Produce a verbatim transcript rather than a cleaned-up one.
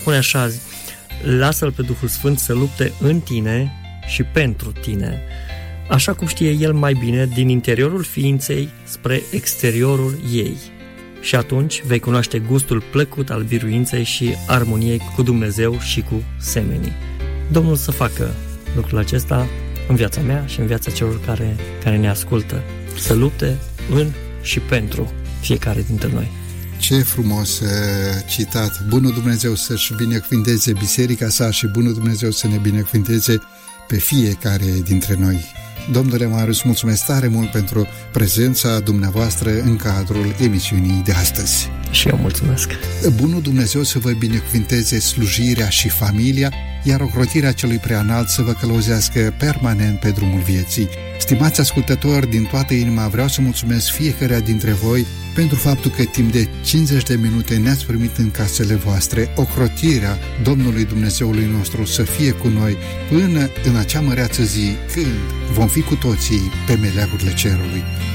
spune așa: lasă-L pe Duhul Sfânt să lupte în tine și pentru tine, așa cum știe El mai bine, din interiorul ființei spre exteriorul ei. Și atunci vei cunoaște gustul plăcut al biruinței și armoniei cu Dumnezeu și cu semenii. Domnul să facă lucrul acesta în viața mea și în viața celor care, care ne ascultă, să lupte în și pentru fiecare dintre noi. Ce frumos uh, citat! Bunul Dumnezeu să-și binecuvinteze biserica sa și bunul Dumnezeu să ne binecuvinteze pe fiecare dintre noi. Domnule Marius, mulțumesc tare mult pentru prezența dumneavoastră în cadrul emisiunii de astăzi. Și eu mulțumesc. Bunul Dumnezeu să vă binecuvinteze slujirea și familia, iar ocrotirea celui preanalt să vă călăuzească permanent pe drumul vieții. Stimați ascultători, din toată inima vreau să mulțumesc fiecăruia dintre voi pentru faptul că timp de cincizeci de minute ne-ați primit în casele voastre. Ocrotirea Domnului Dumnezeului nostru să fie cu noi până în acea măreață zi când vom fi cu toții pe meleagurile cerului.